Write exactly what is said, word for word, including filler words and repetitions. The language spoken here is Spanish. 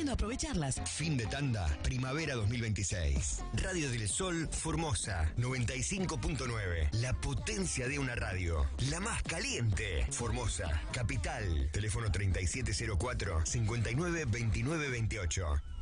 a aprovecharlas. Fin de tanda, primavera dos mil veintiséis. Radio del Sol Formosa, noventa y cinco punto nueve. La potencia de una radio. La más caliente. Formosa, capital. Teléfono treinta y siete cero cuatro, cincuenta y nueve veintinueve veintiocho.